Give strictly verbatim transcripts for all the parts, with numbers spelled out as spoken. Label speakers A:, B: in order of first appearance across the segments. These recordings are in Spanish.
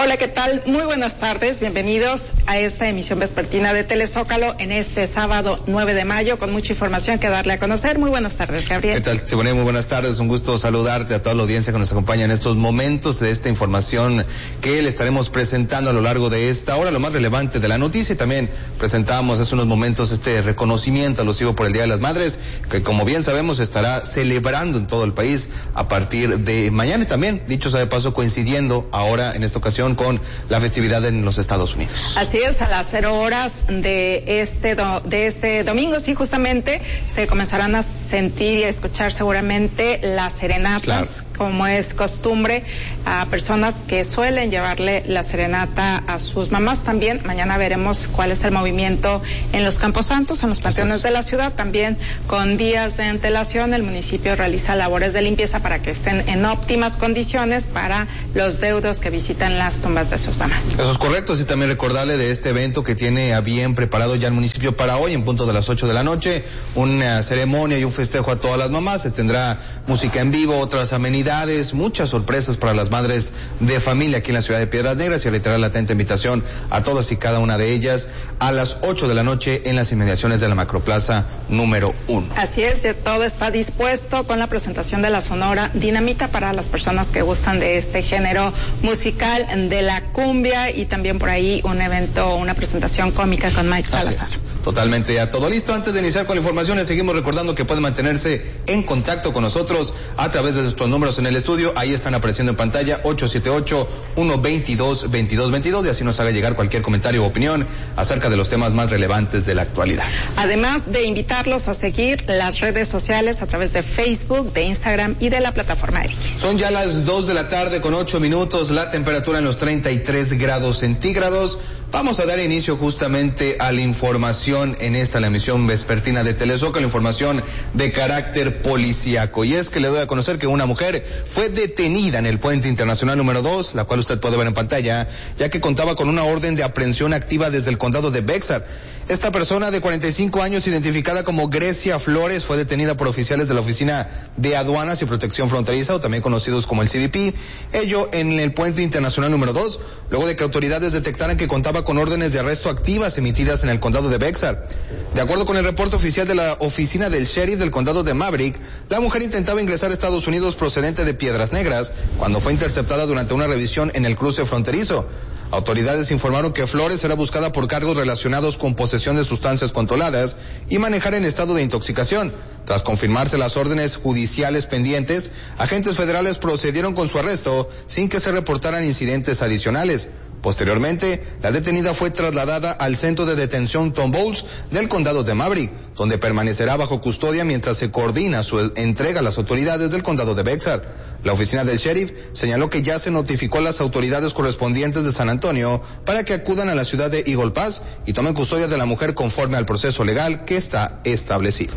A: Hola, ¿qué tal? Muy buenas tardes, bienvenidos a esta emisión vespertina de Telezócalo en este sábado nueve de mayo, con mucha información que darle a conocer. Muy buenas tardes, Gabriel.
B: ¿Qué tal, Siboney? Muy buenas tardes, un gusto saludarte a toda la audiencia que nos acompaña en estos momentos de esta información que le estaremos presentando a lo largo de esta hora, lo más relevante de la noticia, y también presentamos hace unos momentos este reconocimiento alusivo por el Día de las Madres, que como bien sabemos estará celebrando en todo el país a partir de mañana, y también, dicho sea de paso, coincidiendo ahora en esta ocasión con la festividad en los Estados Unidos.
A: Así es, a las cero horas de este do, de este domingo, sí, justamente se comenzarán a sentir y a escuchar seguramente las serenatas, claro, como es costumbre, a personas que suelen llevarle la serenata a sus mamás. También mañana veremos cuál es el movimiento en los camposantos, en los panteones de la ciudad. También con días de antelación el municipio realiza labores de limpieza para que estén en óptimas condiciones para los deudos que visitan las tumbas de sus mamás.
B: Eso es correcto, sí, también recordarle de este evento que tiene a bien preparado ya el municipio para hoy, en punto de las ocho de la noche, una ceremonia y un festejo a todas las mamás. Se tendrá música en vivo, otras amenidades, muchas sorpresas para las madres de familia aquí en la ciudad de Piedras Negras, y reiterar la atenta invitación a todas y cada una de ellas a las ocho de la noche en las inmediaciones de la Macroplaza número uno.
A: Así es, todo está dispuesto con la presentación de la Sonora Dinamita para las personas que gustan de este género musical, de la cumbia, y también por ahí un evento, una presentación cómica con Mike Salazar.
B: Totalmente ya todo listo. Antes de iniciar con la información, les seguimos recordando que pueden mantenerse en contacto con nosotros a través de nuestros números en el estudio. Ahí están apareciendo en pantalla: ocho siete ocho, uno dos dos, dos dos dos dos, y así nos haga llegar cualquier comentario o opinión acerca de los temas más relevantes de la actualidad.
A: Además de invitarlos a seguir las redes sociales a través de Facebook, de Instagram y de la plataforma X.
B: Son ya las dos de la tarde con ocho minutos, la temperatura en los treinta y tres grados centígrados. Vamos a dar inicio justamente a la información en esta, la emisión vespertina de Telezócalo, la información de carácter policíaco. Y es que le doy a conocer que una mujer fue detenida en el puente internacional número dos, la cual usted puede ver en pantalla, ya que contaba con una orden de aprehensión activa desde el condado de Bexar. Esta persona de cuarenta y cinco años, identificada como Grecia Flores, fue detenida por oficiales de la Oficina de Aduanas y Protección Fronteriza, o también conocidos como el C B P, ello en el puente internacional número dos, luego de que autoridades detectaran que contaba con órdenes de arresto activas emitidas en el condado de Bexar. De acuerdo con el reporte oficial de la oficina del sheriff del condado de Maverick, la mujer intentaba ingresar a Estados Unidos procedente de Piedras Negras cuando fue interceptada durante una revisión en el cruce fronterizo. Autoridades informaron que Flores era buscada por cargos relacionados con posesión de sustancias controladas y manejar en estado de intoxicación. Tras confirmarse las órdenes judiciales pendientes, agentes federales procedieron con su arresto sin que se reportaran incidentes adicionales. Posteriormente, la detenida fue trasladada al centro de detención Tom Bowles del condado de Maverick, donde permanecerá bajo custodia mientras se coordina su entrega a las autoridades del condado de Bexar. La oficina del sheriff señaló que ya se notificó a las autoridades correspondientes de San Antonio para que acudan a la ciudad de Eagle Pass y tomen custodia de la mujer conforme al proceso legal que está establecido.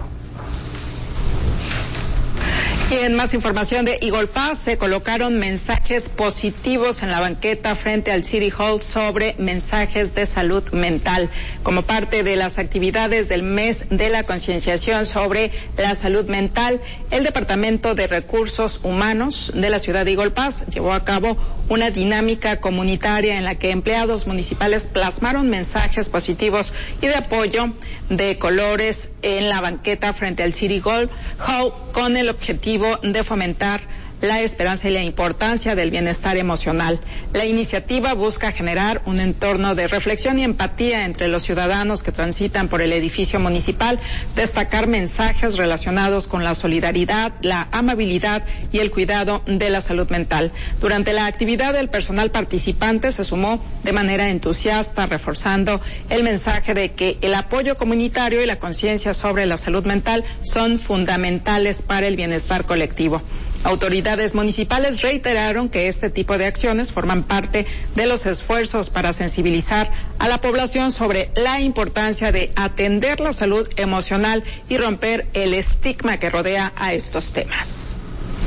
A: Y en más información de Eagle Pass, se colocaron mensajes positivos en la banqueta frente al City Hall sobre mensajes de salud mental. Como parte de las actividades del mes de la concienciación sobre la salud mental, el Departamento de Recursos Humanos de la ciudad de Eagle Pass llevó a cabo una dinámica comunitaria en la que empleados municipales plasmaron mensajes positivos y de apoyo de colores en la banqueta frente al City Hall con el objetivo de fomentar la esperanza y la importancia del bienestar emocional. La iniciativa busca generar un entorno de reflexión y empatía entre los ciudadanos que transitan por el edificio municipal, destacar mensajes relacionados con la solidaridad, la amabilidad y el cuidado de la salud mental. Durante la actividad, el personal participante se sumó de manera entusiasta, reforzando el mensaje de que el apoyo comunitario y la conciencia sobre la salud mental son fundamentales para el bienestar colectivo. Autoridades municipales reiteraron que este tipo de acciones forman parte de los esfuerzos para sensibilizar a la población sobre la importancia de atender la salud emocional y romper el estigma que rodea a estos temas.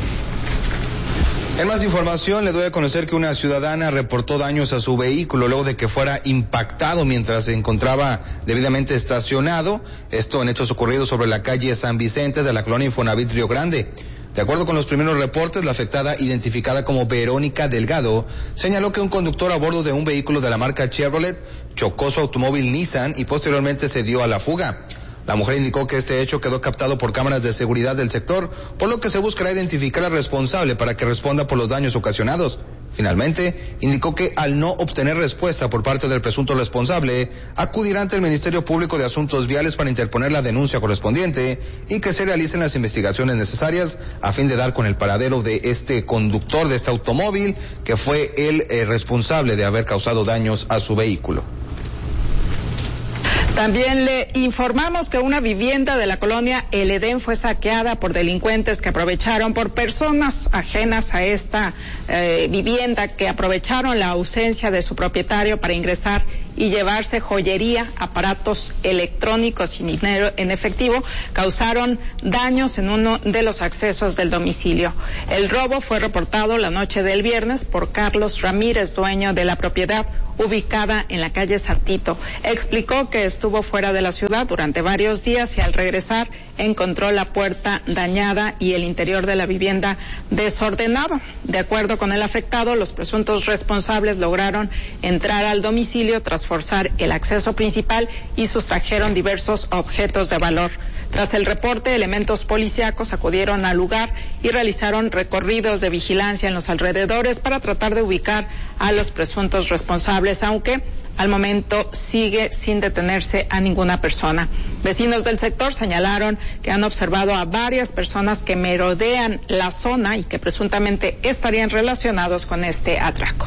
B: En más información, le doy a conocer que una ciudadana reportó daños a su vehículo luego de que fuera impactado mientras se encontraba debidamente estacionado. Esto en hechos ocurridos sobre la calle San Vicente de la colonia Infonavit Río Grande. De acuerdo con los primeros reportes, la afectada, identificada como Verónica Delgado, señaló que un conductor a bordo de un vehículo de la marca Chevrolet chocó su automóvil Nissan y posteriormente se dio a la fuga. La mujer indicó que este hecho quedó captado por cámaras de seguridad del sector, por lo que se buscará identificar al responsable para que responda por los daños ocasionados. Finalmente, indicó que al no obtener respuesta por parte del presunto responsable, acudirá ante el Ministerio Público de Asuntos Viales para interponer la denuncia correspondiente y que se realicen las investigaciones necesarias a fin de dar con el paradero de este conductor de este automóvil, que fue el eh, responsable de haber causado daños a su vehículo.
A: También le informamos que una vivienda de la colonia El Edén fue saqueada por delincuentes que aprovecharon por personas ajenas a esta eh, vivienda, que aprovecharon la ausencia de su propietario para ingresar y llevarse joyería, aparatos electrónicos y dinero en efectivo. Causaron daños en uno de los accesos del domicilio. El robo fue reportado la noche del viernes por Carlos Ramírez, dueño de la propiedad ubicada en la calle Santito. Explicó que estuvo fuera de la ciudad durante varios días y al regresar encontró la puerta dañada y el interior de la vivienda desordenado. De acuerdo con el afectado, los presuntos responsables lograron entrar al domicilio tras forzar el acceso principal y sustrajeron diversos objetos de valor. Tras el reporte, elementos policíacos acudieron al lugar y realizaron recorridos de vigilancia en los alrededores para tratar de ubicar a los presuntos responsables, aunque al momento sigue sin detenerse a ninguna persona. Vecinos del sector señalaron que han observado a varias personas que merodean la zona y que presuntamente estarían relacionados con este atraco.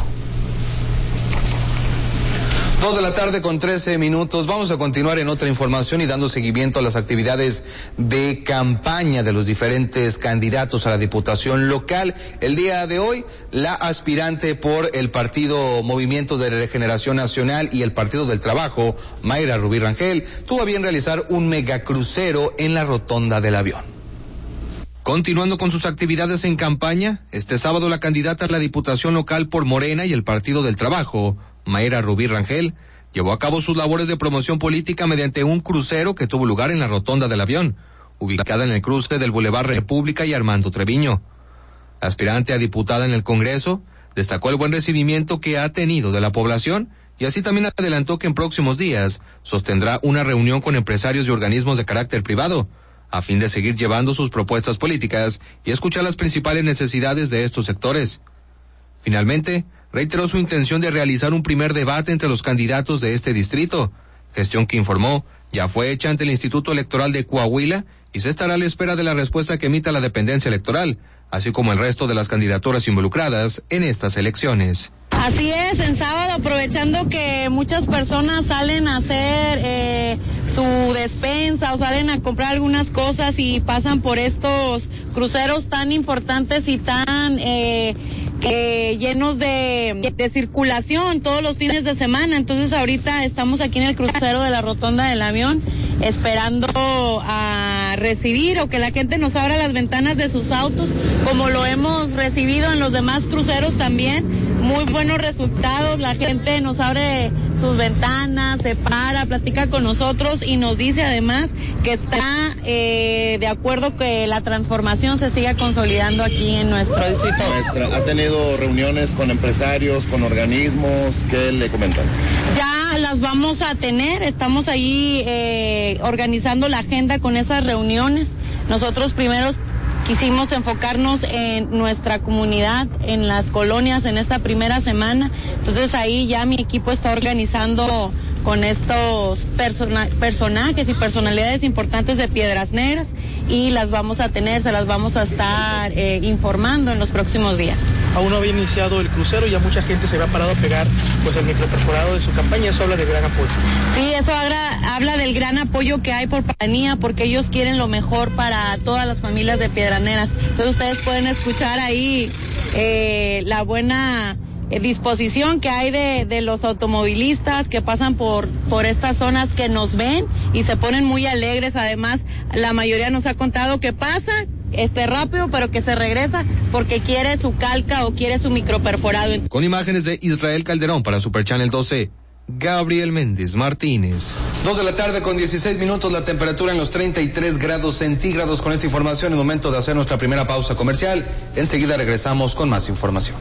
B: Dos de la tarde con trece minutos. Vamos a continuar en otra información y dando seguimiento a las actividades de campaña de los diferentes candidatos a la diputación local. El día de hoy, la aspirante por el partido Movimiento de Regeneración Nacional y el Partido del Trabajo, Mayra Rubí Rangel, tuvo a bien realizar un megacrucero en la Rotonda del Avión. Continuando con sus actividades en campaña, este sábado la candidata a la diputación local por Morena y el Partido del Trabajo, Mayra Rubí Rangel, llevó a cabo sus labores de promoción política mediante un crucero que tuvo lugar en la Rotonda del Avión, ubicada en el cruce del Boulevard República y Armando Treviño. La aspirante a diputada en el Congreso destacó el buen recibimiento que ha tenido de la población y así también adelantó que en próximos días sostendrá una reunión con empresarios y organismos de carácter privado, a fin de seguir llevando sus propuestas políticas y escuchar las principales necesidades de estos sectores. Finalmente, reiteró su intención de realizar un primer debate entre los candidatos de este distrito, gestión que informó ya fue hecha ante el Instituto Electoral de Coahuila y se estará a la espera de la respuesta que emita la dependencia electoral, así como el resto de las candidaturas involucradas en estas elecciones.
C: Así es, en sábado, aprovechando que muchas personas salen a hacer eh, su despensa o salen a comprar algunas cosas y pasan por estos cruceros tan importantes y tan eh, eh, llenos de, de circulación todos los fines de semana. Entonces ahorita estamos aquí en el crucero de la Rotonda del Avión esperando a recibir o que la gente nos abra las ventanas de sus autos, como lo hemos recibido en los demás cruceros también. Muy buenos resultados, la gente nos abre sus ventanas, se para, platica con nosotros y nos dice además que está eh, de acuerdo que la transformación se siga consolidando aquí en nuestro distrito.
D: Maestra, ¿ha tenido reuniones con empresarios, con organismos? ¿Qué le comentan?
C: Ya las vamos a tener, estamos ahí eh, organizando la agenda con esas reuniones. Nosotros primero quisimos enfocarnos en nuestra comunidad, en las colonias, en esta primera semana. Entonces ahí ya mi equipo está organizando con estos persona, personajes y personalidades importantes de Piedras Negras y las vamos a tener, se las vamos a estar eh, informando en los próximos días.
E: Aún no había iniciado el crucero y ya mucha gente se había parado a pegar pues el microperforado de su campaña. Eso habla de gran apoyo.
C: Sí, eso habla, habla del gran apoyo que hay por Paranía, porque ellos quieren lo mejor para todas las familias de Piedras Negras. Entonces ustedes pueden escuchar ahí eh, la buena eh, disposición que hay de, de los automovilistas que pasan por, por estas zonas, que nos ven y se ponen muy alegres. Además, la mayoría nos ha contado que pasa este rápido, pero que se regresa porque quiere su calca o quiere su microperforado.
B: Con imágenes de Israel Calderón para Super Channel doce, Gabriel Méndez Martínez. Dos de la tarde con dieciséis minutos, la temperatura en los treinta y tres grados centígrados. Con esta información, es momento de hacer nuestra primera pausa comercial. Enseguida regresamos con más información.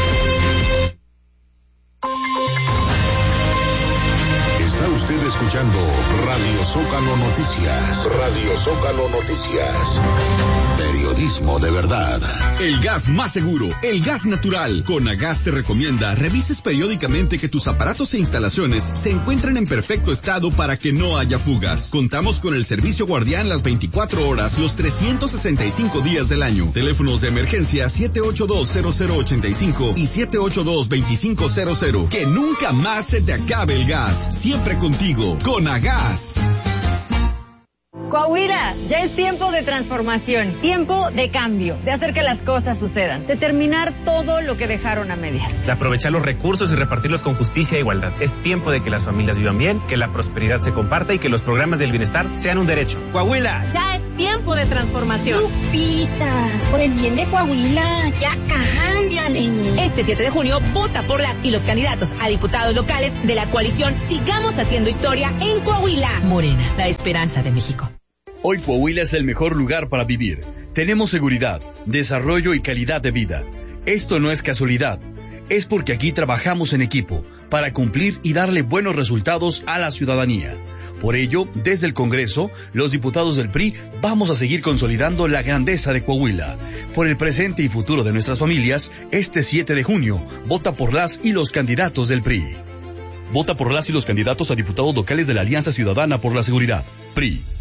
F: Está usted escuchando Radio Zócalo Noticias. Radio Zócalo Noticias. Periodismo de verdad.
G: El gas más seguro, el gas natural. Conagas te recomienda revises periódicamente que tus aparatos e instalaciones se encuentren en perfecto estado para que no haya fugas. Contamos con el servicio guardián las veinticuatro horas, los trescientos sesenta y cinco días del año. Teléfonos de emergencia siete ocho dos cero cero ocho cinco y siete ocho dos dos cinco cero cero. Que nunca más se te acabe el gas. Siempre contigo, Conagas.
H: Coahuila, ya es tiempo de transformación, tiempo de cambio, de hacer que las cosas sucedan, de terminar todo lo que dejaron a medias.
I: De aprovechar los recursos y repartirlos con justicia e igualdad. Es tiempo de que las familias vivan bien, que la prosperidad se comparta y que los programas del bienestar sean un derecho. Coahuila.
H: Ya es tiempo de transformación.
J: Lupita, por el bien de Coahuila, ya cámbiale.
K: Este siete de junio, vota por las y los candidatos a diputados locales de la coalición Sigamos Haciendo Historia en Coahuila. Morena, la esperanza de México.
L: Hoy Coahuila es el mejor lugar para vivir. Tenemos seguridad, desarrollo y calidad de vida. Esto no es casualidad. Es porque aquí trabajamos en equipo para cumplir y darle buenos resultados a la ciudadanía. Por ello, desde el Congreso, los diputados del P R I vamos a seguir consolidando la grandeza de Coahuila. Por el presente y futuro de nuestras familias, este siete de junio, vota por las y los candidatos del P R I. Vota por las y los candidatos a diputados locales de la Alianza Ciudadana por la Seguridad. P R I.